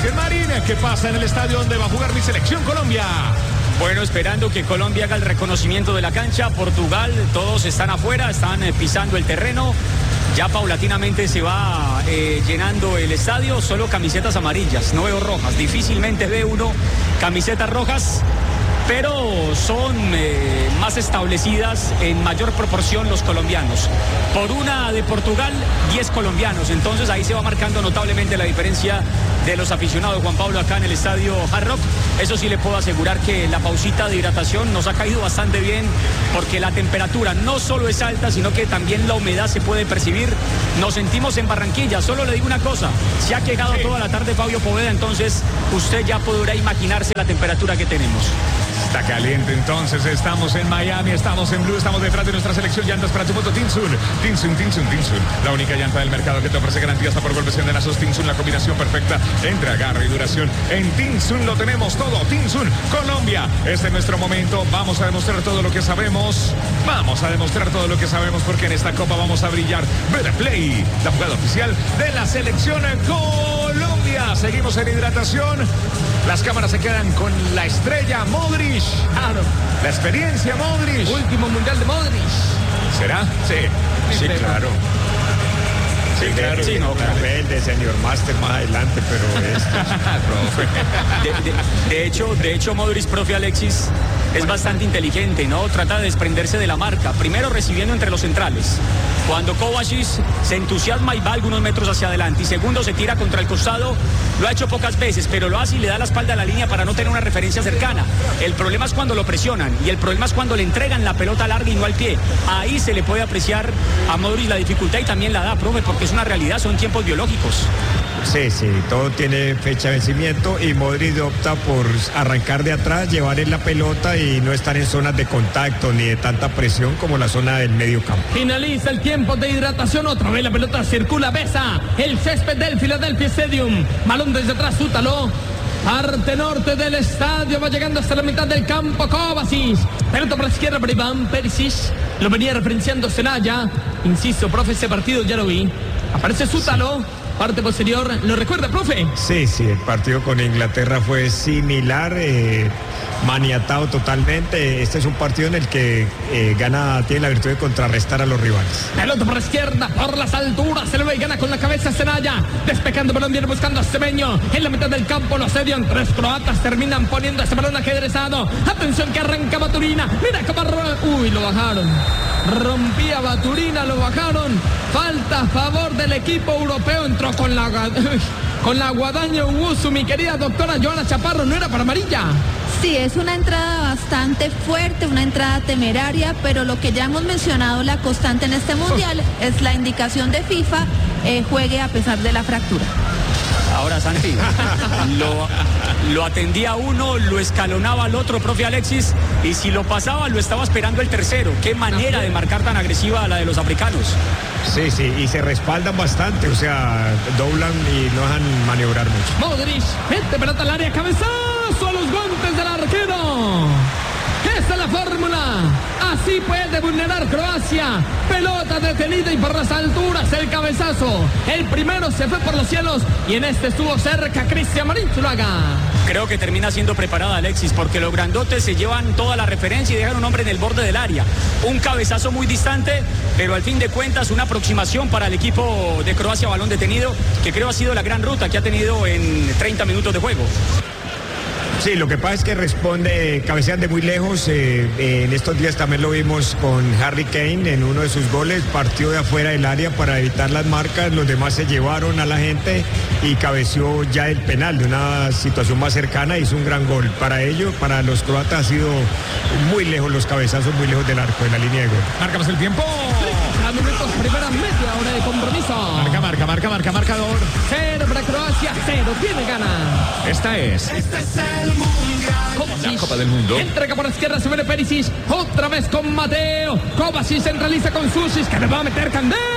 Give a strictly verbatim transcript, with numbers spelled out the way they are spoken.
Cristian Marín, ¿qué pasa en el estadio donde va a jugar mi selección Colombia? Bueno, esperando que Colombia haga el reconocimiento de la cancha. Portugal, todos están afuera, están eh, pisando el terreno. Ya paulatinamente se va eh, llenando el estadio. Solo camisetas amarillas, no veo rojas. Difícilmente ve uno camisetas rojas, pero son eh, más establecidas en mayor proporción los colombianos. Por una de Portugal, diez colombianos. Entonces ahí se va marcando notablemente la diferencia de los aficionados, Juan Pablo, acá en el estadio Hard Rock. Eso sí le puedo asegurar que la pausita de hidratación nos ha caído bastante bien, porque la temperatura no solo es alta, sino que también la humedad se puede percibir. Nos sentimos en Barranquilla. Solo le digo una cosa, se ha quejado sí. toda la tarde Fabio Poveda, entonces usted ya podrá imaginarse la temperatura que tenemos. Está caliente, entonces estamos en Miami, estamos en Blue, estamos detrás de nuestra selección. Llantas para tu moto Tinsun, Tinsun, Tinsun, Tinsun, la única llanta del mercado que te ofrece garantía hasta por golpes endenazos. Tinsun, la combinación perfecta entre agarre y duración. En Tinsun lo tenemos todo. Tinsun, Colombia, este es nuestro momento. Vamos a demostrar todo lo que sabemos. Vamos a demostrar todo lo que sabemos, porque en esta copa vamos a brillar. Better Play, la jugada oficial de la selección Colombia. Seguimos en hidratación. Las cámaras se quedan con la estrella Modric. Claro. La experiencia Modric. Último mundial de Modric. ¿Será? Sí. Sí, claro. Sí, claro. Sí, no, claro. El de Senior Master más adelante, pero esto. de, de, de hecho, de hecho, Modric, profe Alexis, es bastante inteligente, ¿no? Trata de desprenderse de la marca. Primero recibiendo entre los centrales. Cuando Kovacic se entusiasma y va algunos metros hacia adelante. Y segundo, se tira contra el costado. Lo ha hecho pocas veces, pero lo hace y le da la espalda a la línea para no tener una referencia cercana. El problema es cuando lo presionan. Y el problema es cuando le entregan la pelota larga y no al pie. Ahí se le puede apreciar a Modric la dificultad, y también la da, profe, porque es una realidad, son tiempos biológicos. Sí, sí, todo tiene fecha de vencimiento y Modric opta por arrancar de atrás, llevar en la pelota y no estar en zonas de contacto ni de tanta presión como la zona del medio campo. Finaliza el tiempo de hidratación, otra vez la pelota circula, besa el césped del Philadelphia Stadium. Balón desde atrás, Sútalo. Parte norte del estadio, va llegando hasta la mitad del campo Kovacic. Pelota por la izquierda para Iván Perisic. Lo venía referenciando Zelaya. Insisto, profe, ese partido ya lo vi. Aparece Sútalo. Sí. Parte posterior, ¿lo recuerda, profe? Sí, sí, el partido con Inglaterra fue similar, eh, maniatado totalmente. Este es un partido en el que eh, gana, tiene la virtud de contrarrestar a los rivales. Pelota por la izquierda, por las alturas, se lo ve y gana con la cabeza Zelaya. Despejando balón, viene buscando a Semeño. En la mitad del campo lo asedian tres croatas, terminan poniendo ese balón ajedrezado. Atención que arranca Baturina, mira cómo... Uy, lo bajaron. Rompía Baturina, lo bajaron. Falta a favor del equipo europeo. Entró con la con la guadaña Uguzu, mi querida doctora Joana Chaparro. ¿No era para amarilla? Sí, es una entrada bastante fuerte, una entrada temeraria, pero lo que ya hemos mencionado, la constante en este mundial, oh. es la indicación de FIFA, eh, juegue a pesar de la fractura. Ahora, Santi, lo, lo atendía uno, lo escalonaba al otro, profe Alexis, y si lo pasaba, lo estaba esperando el tercero. Qué manera de marcar tan agresiva la de los africanos. Sí, sí, y se respaldan bastante, o sea, doblan y no dejan maniobrar mucho. Modric, mete pelota al área, cabezazo a los guantes del arquero. Esa es la fórmula. Así puede vulnerar Croacia. Pelota detenida y por las alturas el cabezazo. El primero se fue por los cielos y en este estuvo cerca Cristian Marín Zuluaga. Creo que termina siendo preparada, Alexis, porque los grandotes se llevan toda la referencia y dejan un hombre en el borde del área. Un cabezazo muy distante, pero al fin de cuentas una aproximación para el equipo de Croacia, balón detenido, que creo ha sido la gran ruta que ha tenido en treinta minutos de juego. Sí, lo que pasa es que responde, cabecean de muy lejos. Eh, eh, en estos días también lo vimos con Harry Kane en uno de sus goles, partió de afuera del área para evitar las marcas. Los demás se llevaron a la gente y cabeció ya el penal de una situación más cercana. Hizo un gran gol. Para ello, para los croatas ha sido muy lejos los cabezazos, muy lejos del arco, de la línea de gol. Marcamos el tiempo. Minutos, primera media hora de compromiso. Marca, marca, marca, marca, marcador. Cero para Croacia, cero, tiene gana. Esta es. Este es el mundial. La Copa del Mundo. Entrega por la izquierda, se viene Perisic. Otra vez con Mateo. Kovacic centraliza con Susic, que le va a meter candela.